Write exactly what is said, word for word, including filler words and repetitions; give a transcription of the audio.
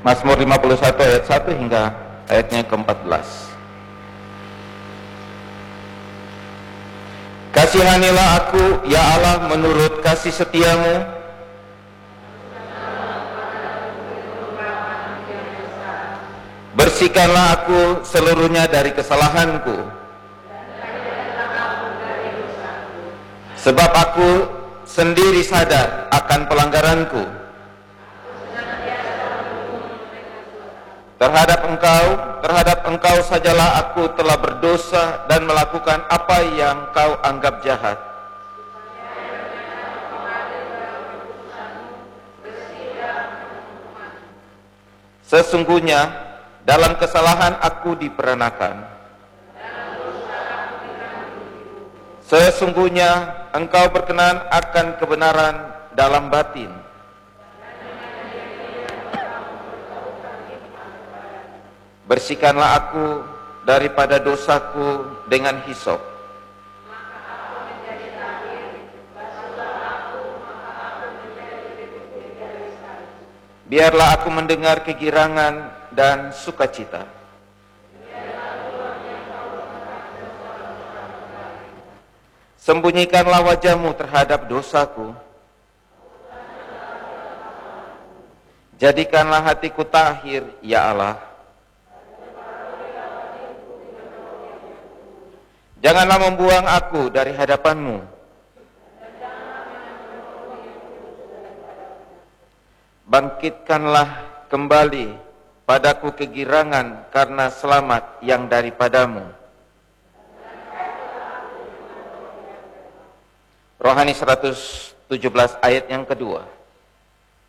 Mazmur lima puluh satu ayat satu hingga ayatnya ke empat belas. Kasihanilah aku, ya Allah, menurut kasih setiamu. Bersihkanlah aku seluruhnya dari kesalahanku. Sebab aku sendiri sadar akan pelanggaranku. Terhadap engkau, terhadap engkau sajalah aku telah berdosa dan melakukan apa yang kau anggap jahat. Sesungguhnya dalam kesalahan aku diperanakan. Sesungguhnya engkau berkenan akan kebenaran dalam batin. Bersihkanlah aku daripada dosaku dengan hisop. Biarlah aku mendengar kegirangan dan sukacita. Sembunyikanlah wajahmu terhadap dosaku. Jadikanlah hatiku tahir, ya Allah. Janganlah membuang aku dari hadapanmu. Bangkitkanlah kembali padaku kegirangan karena selamat yang daripadamu. Rohani seratus tujuh belas ayat yang kedua.